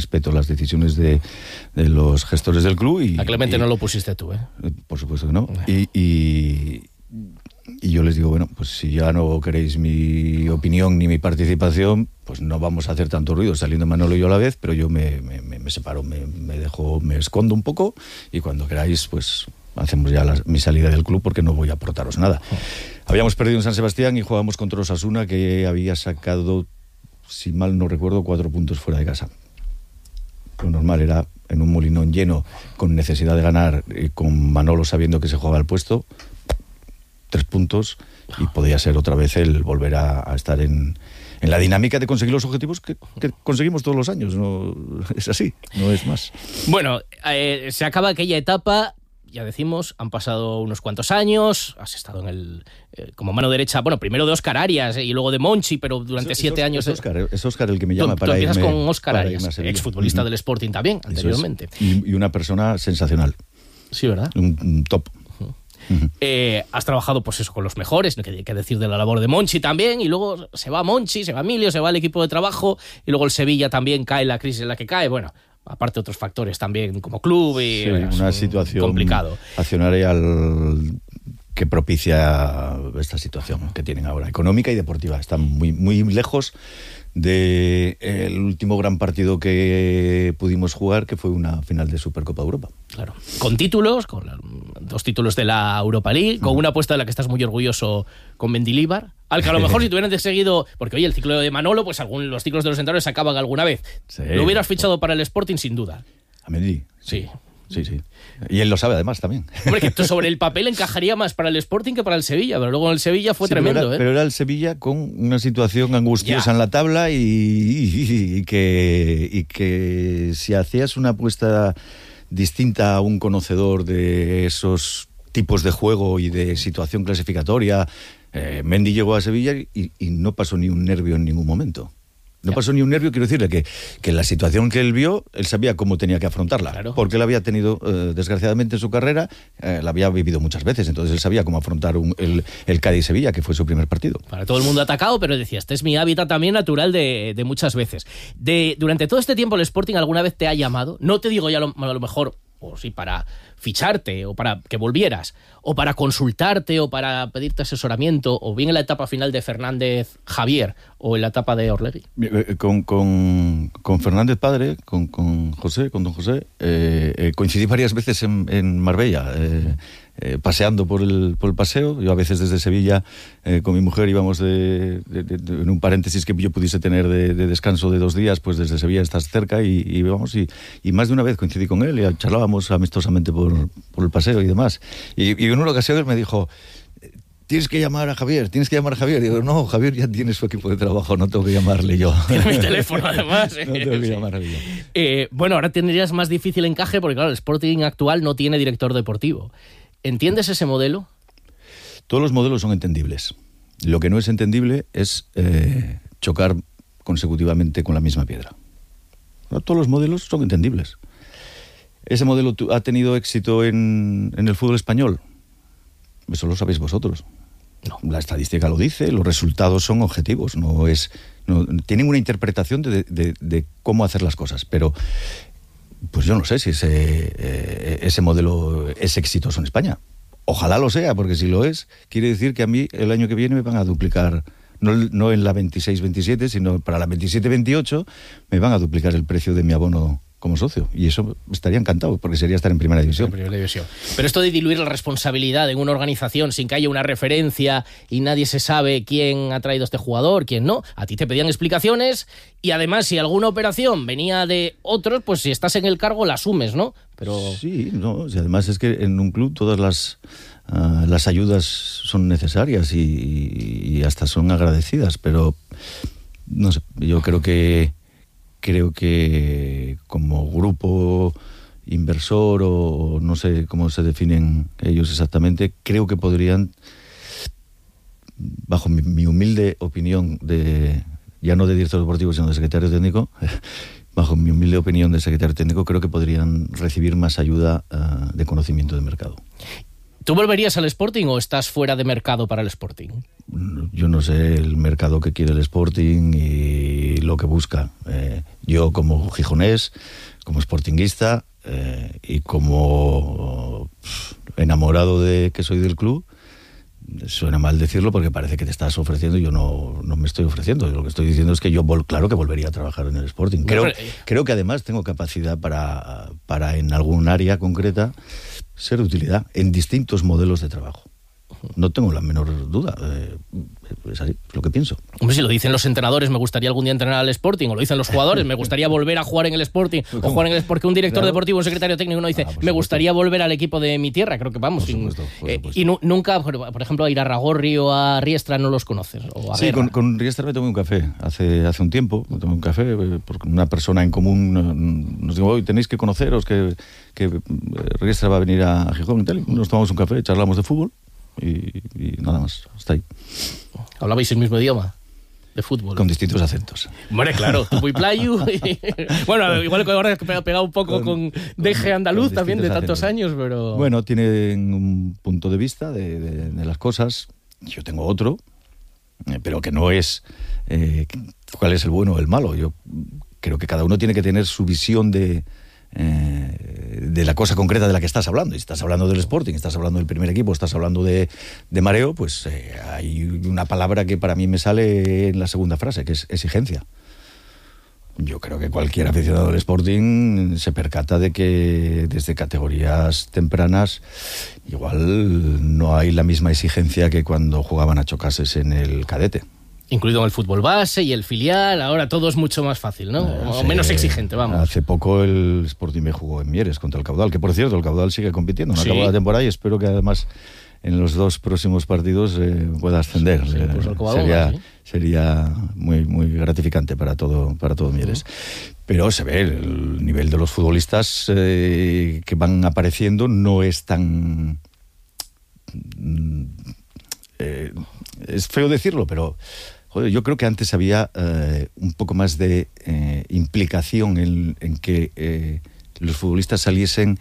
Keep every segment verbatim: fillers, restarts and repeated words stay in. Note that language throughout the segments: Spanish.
respeto las decisiones de, de los gestores del club. Y, a Clemente y, no lo pusiste tú, ¿eh? Por supuesto que no. Y, y, y yo les digo, bueno, pues si ya no queréis mi opinión ni mi participación, pues no vamos a hacer tanto ruido saliendo Manolo y yo a la vez, pero yo me, me, me separo, me, me dejo, me escondo un poco y cuando queráis, pues hacemos ya la, mi salida del club porque no voy a aportaros nada. Oh. Habíamos perdido en San Sebastián y jugábamos contra Osasuna, que había sacado, si mal no recuerdo, cuatro puntos fuera de casa. Lo normal era en un Molinón lleno, con necesidad de ganar, y con Manolo sabiendo que se jugaba el puesto, tres puntos y podía ser otra vez el volver a, a estar en, en la dinámica de conseguir los objetivos que, que conseguimos todos los años. No, es así, no es más. Bueno, eh, se acaba aquella etapa. Ya decimos, han pasado unos cuantos años, has estado en el eh, como mano derecha, bueno, primero de Óscar Arias eh, y luego de Monchi, pero durante eso, siete es, años... Es Óscar, es Óscar el que me llama tú, para tú irme... Tú empiezas con Óscar Arias, exfutbolista uh-huh. del Sporting también, eso anteriormente. Es. Y, y una persona sensacional. Sí, ¿verdad? Un, un top. Uh-huh. Uh-huh. Eh, has trabajado, pues eso, con los mejores, no hay que decir de la labor de Monchi también, y luego se va Monchi, se va Emilio, se va el equipo de trabajo, y luego el Sevilla también cae en la crisis en la que cae, bueno... Aparte otros factores también como club y sí, una situación complicado. Accionaria al que propicia esta situación que tienen ahora, económica y deportiva. Están muy, muy lejos del de último gran partido que pudimos jugar, que fue una final de Supercopa Europa. Claro. Con títulos, con la, dos títulos de la Europa League, con uh-huh. una apuesta de la que estás muy orgulloso con Mendilibar, al que a lo mejor si te hubieran seguido, porque oye, el ciclo de Manolo, pues algún, los ciclos de los entrenadores se acaban alguna vez. Sí. Lo hubieras fichado para el Sporting sin duda. A Mendy. Sí. Sí, sí. Y él lo sabe además también. Hombre, que esto sobre el papel encajaría más para el Sporting que para el Sevilla, pero luego en el Sevilla fue sí, tremendo, pero era, ¿eh? Pero era el Sevilla con una situación angustiosa ya. en la tabla y, y, y, que, y que si hacías una apuesta distinta a un conocedor de esos tipos de juego y de situación clasificatoria, eh, Mendy llegó a Sevilla y, y no pasó ni un nervio en ningún momento. No ya. pasó ni un nervio, quiero decirle que, que la situación que él vio, él sabía cómo tenía que afrontarla, claro. porque él había tenido, eh, desgraciadamente en su carrera, eh, la había vivido muchas veces, entonces él sabía cómo afrontar un, el, el Cádiz-Sevilla, que fue su primer partido. Para todo el mundo atacado, pero decía, este es mi hábitat también natural de, de muchas veces. De, durante todo este tiempo el Sporting alguna vez te ha llamado, no te digo ya lo, a lo mejor, o sí, para ficharte, o para que volvieras, o para consultarte, o para pedirte asesoramiento, o bien en la etapa final de Fernández Javier, o en la etapa de Orlegui. Con, con, con Fernández padre, con, con José, con don José, eh, eh, coincidí varias veces en, en Marbella, eh, eh, paseando por el, por el paseo. Yo a veces desde Sevilla eh, con mi mujer íbamos de, de, de, de, en un paréntesis que yo pudiese tener de, de descanso de dos días, pues desde Sevilla estás cerca y, y vamos, y, y más de una vez coincidí con él y charlábamos amistosamente por, por el paseo y demás. Y, y en una ocasión él me dijo, tienes que llamar a Javier, tienes que llamar a Javier. Y digo, no, Javier ya tiene su equipo de trabajo, no tengo que llamarle yo. Tiene mi teléfono además. No tengo que llamarle yo. Eh, bueno, ahora tendrías más difícil encaje porque claro, el Sporting actual no tiene director deportivo. ¿Entiendes ese modelo? Todos los modelos son entendibles. Lo que no es entendible es eh, chocar consecutivamente con la misma piedra. No, todos los modelos son entendibles. ¿Ese modelo ha tenido éxito en, en el fútbol español? Eso lo sabéis vosotros. No. La estadística lo dice, los resultados son objetivos, no es, no, tienen una interpretación de, de, de cómo hacer las cosas, pero pues yo no sé si ese, eh, ese modelo es exitoso en España. Ojalá lo sea, porque si lo es, quiere decir que a mí el año que viene me van a duplicar, no, no en la veintiséis veintisiete, sino para la veintisiete veintiocho me van a duplicar el precio de mi abono como socio, y eso estaría encantado, porque sería estar en primera división. En primera división. Pero esto de diluir la responsabilidad en una organización sin que haya una referencia y nadie se sabe quién ha traído a este jugador, quién no, a ti te pedían explicaciones y además si alguna operación venía de otros, pues si estás en el cargo la asumes, ¿no? Pero sí, no, y además es que en un club todas las uh, las ayudas son necesarias y, y hasta son agradecidas, pero no sé, yo creo que Creo que como grupo inversor o no sé cómo se definen ellos exactamente, creo que podrían, bajo mi, mi humilde opinión, de ya no de director deportivo sino de secretario técnico, bajo mi humilde opinión de secretario técnico, creo que podrían recibir más ayuda uh, de conocimiento de mercado. ¿Tú volverías al Sporting o estás fuera de mercado para el Sporting? Yo no sé el mercado que quiere el Sporting y lo que busca. Eh, yo como gijonés, como sportinguista eh, y como pff, enamorado de que soy del club, suena mal decirlo porque parece que te estás ofreciendo y yo no, no me estoy ofreciendo. Lo que estoy diciendo es que yo, vol- claro que volvería a trabajar en el Sporting. Creo, creo que además tengo capacidad para, para en algún área concreta ser de utilidad en distintos modelos de trabajo. No tengo la menor duda. Eh, es así, es lo que pienso. Hombre, si lo dicen los entrenadores, me gustaría algún día entrenar al Sporting, o lo dicen los jugadores, me gustaría volver a jugar en el Sporting, o jugar en el Sporting, un director claro. deportivo, un secretario técnico, uno dice, ah, me supuesto. gustaría volver al equipo de mi tierra, creo que vamos. Por supuesto, por eh, y nu- nunca, por, por ejemplo, a ir a Ragorri o a Riestra no los conoces. O a sí, con, con Riestra me tomé un café hace, hace un tiempo, me tomé un café, porque una persona en común nos dijo, hoy tenéis que conoceros, que, que Riestra va a venir a Gijón y tal, y nos tomamos un café, charlamos de fútbol. Y, y nada más, hasta ahí. ¿Hablabais el mismo idioma de fútbol? Con distintos acentos. Bueno, claro, tú muy playu. Y, bueno, igual que ahora he pegado un poco con, con deje andaluz también de tantos acentos. años, pero... Bueno, tienen un punto de vista de, de, de las cosas. Yo tengo otro, eh, pero que no es eh, cuál es el bueno o el malo. Yo creo que cada uno tiene que tener su visión de... Eh, de la cosa concreta de la que estás hablando. Y si estás hablando del Sporting, estás hablando del primer equipo, estás hablando de, de mareo, pues eh, hay una palabra que para mí me sale en la segunda frase, que es exigencia. Yo creo que cualquier aficionado del Sporting se percata de que desde categorías tempranas igual no hay la misma exigencia que cuando jugaban a chocases en el cadete. Incluido en el fútbol base y el filial, ahora todo es mucho más fácil, ¿no? O hace, menos exigente, vamos. Hace poco el Sporting me jugó en Mieres contra el Caudal, que por cierto, el Caudal sigue compitiendo, no sí. acabó la temporada y espero que además en los dos próximos partidos eh, pueda ascender. Sí, pues el Caudal, sería ¿sí? sería muy, muy gratificante para todo, para todo Mieres. Uh-huh. Pero se ve, el nivel de los futbolistas eh, que van apareciendo no es tan... Eh, es feo decirlo, pero... Joder, yo creo que antes había eh, un poco más de eh, implicación en, en que eh, los futbolistas saliesen,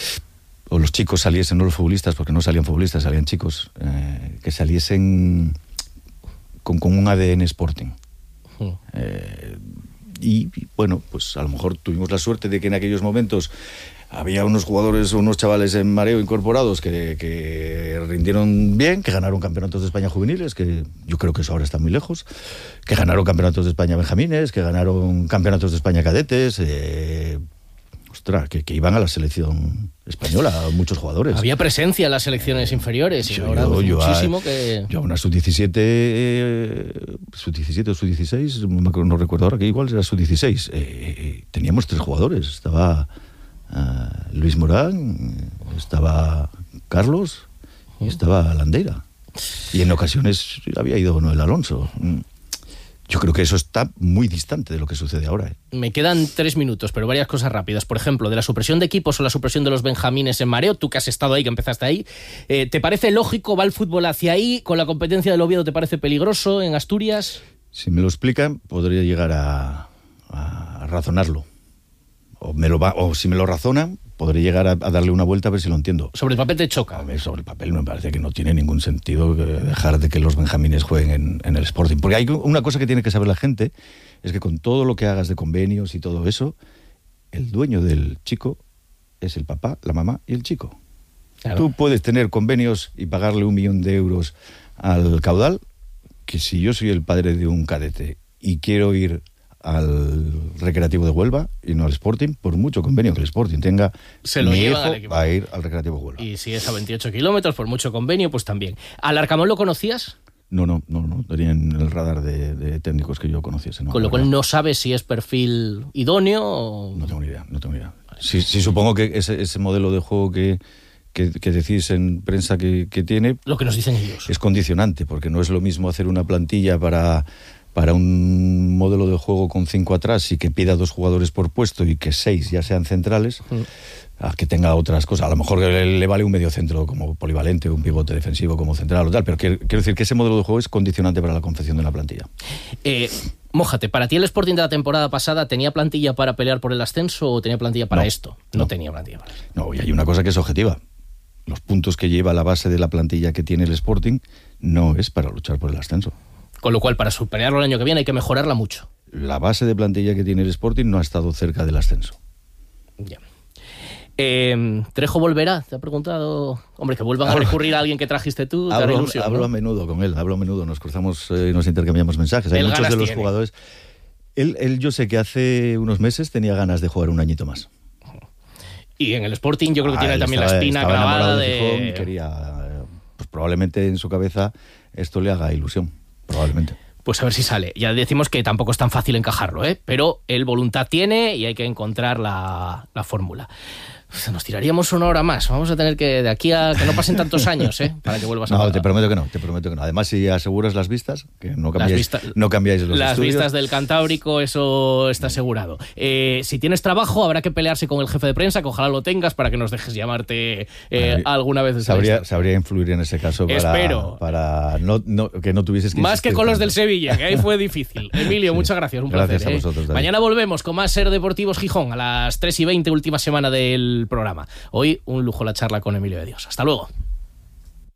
o los chicos saliesen, no los futbolistas, porque no salían futbolistas, salían chicos, eh, que saliesen con, con un A D N Sporting. Uh-huh. Eh, y, y bueno, pues a lo mejor tuvimos la suerte de que en aquellos momentos había unos jugadores o unos chavales en mareo incorporados que, que rindieron bien, que ganaron campeonatos de España juveniles, que yo creo que eso ahora está muy lejos, que ganaron campeonatos de España benjamines, que ganaron campeonatos de España cadetes, eh, ostras, que, que iban a la selección española, muchos jugadores. Había presencia en las selecciones eh, inferiores y yo, ahora yo, yo muchísimo a, que... Yo a una sub diecisiete, eh, sub diecisiete o sub dieciséis, no, no recuerdo ahora, que igual era sub dieciséis, eh, eh, teníamos tres jugadores, estaba... Uh, Luis Morán, estaba Carlos y estaba Landeira. Y en ocasiones había ido Noel Alonso. Yo creo que eso está muy distante de lo que sucede ahora. ¿eh? Me quedan tres minutos, pero varias cosas rápidas. Por ejemplo, de la supresión de equipos o la supresión de los benjamines en mareo, tú que has estado ahí, que empezaste ahí, eh, ¿te parece lógico? ¿Va el fútbol hacia ahí? ¿Con la competencia del Oviedo te parece peligroso en Asturias? Si me lo explican, podría llegar a, a razonarlo. O, me lo va, o si me lo razonan, podré llegar a, a darle una vuelta a ver si lo entiendo. ¿Sobre el papel te choca? A ver, sobre el papel me parece que no tiene ningún sentido dejar de que los benjamines jueguen en, en el Sporting. Porque hay una cosa que tiene que saber la gente, es que con todo lo que hagas de convenios y todo eso, el dueño del chico es el papá, la mamá y el chico. Claro. Tú puedes tener convenios y pagarle un millón de euros al Caudal, que si yo soy el padre de un cadete y quiero ir al Recreativo de Huelva y no al Sporting, por mucho convenio que el Sporting tenga, se lo mi lleva hijo al equipo. Va a ir al Recreativo de Huelva. Y si es a veintiocho kilómetros, por mucho convenio, pues también. ¿Al Arcamón lo conocías? No, no, no, no tenía en el radar de, de técnicos que yo conociese. No, Con lo cual no sabes si es perfil idóneo o... No tengo ni idea, no tengo ni idea. Sí, sí, supongo que ese, ese modelo de juego que, que, que decís en prensa que, que tiene... Lo que nos dicen ellos. Es condicionante, porque no es lo mismo hacer una plantilla para... para un modelo de juego con cinco atrás y que pida dos jugadores por puesto y que seis ya sean centrales, mm. a que tenga otras cosas. A lo mejor le, le vale un mediocentro como polivalente, un pivote defensivo como central o tal, pero quiero, quiero decir que ese modelo de juego es condicionante para la confección de la plantilla. Eh, mójate, ¿para ti el Sporting de la temporada pasada tenía plantilla para pelear por el ascenso o tenía plantilla para no, esto? No, no tenía plantilla para esto. No, y hay una cosa que es objetiva. los puntos que lleva la base de la plantilla que tiene el Sporting no es para luchar por el ascenso. Con lo cual, para superarlo el año que viene hay que mejorarla mucho. La base de plantilla que tiene el Sporting no ha estado cerca del ascenso. Ya. Eh, ¿Trejo volverá? ¿Te ha preguntado? Hombre, que vuelvan a recurrir a alguien que trajiste tú, te hará ilusión, hablo ¿no? a menudo con él, hablo a menudo, nos cruzamos y eh, nos intercambiamos mensajes. Hay Él muchos de los tiene. jugadores. Él, él, yo sé que hace unos meses tenía ganas de jugar un añito más. Y en el Sporting yo creo que ah, tiene también estaba, la espina estaba clavada de... de... Gijón, quería, pues probablemente en su cabeza esto le haga ilusión, probablemente. Pues a ver si sale. Ya decimos que tampoco es tan fácil encajarlo, ¿eh? Pero él voluntad tiene y hay que encontrar la, la fórmula. Nos tiraríamos una hora más. Vamos a tener que, de aquí a que no pasen tantos años, ¿eh? Para que vuelvas a... No, te prometo que no, te prometo que no. Además, si aseguras las vistas, que no cambiáis, vista, no cambiáis los Las estudios. vistas del Cantábrico, eso está asegurado. Eh, si tienes trabajo, habrá que pelearse con el jefe de prensa, que ojalá lo tengas para que nos dejes llamarte eh, bueno, alguna vez. Sabría, sabría influir en ese caso para, Espero. para no, no, que no tuvieses que Más que con los tanto. del Sevilla, que ahí fue difícil. Emilio, sí. Muchas gracias, un gracias placer. a vosotros, ¿eh? Mañana volvemos con más Ser Deportivos Gijón a las tres y veinte, última semana del programa. Hoy un lujo la charla con Emilio de Dios. Hasta luego.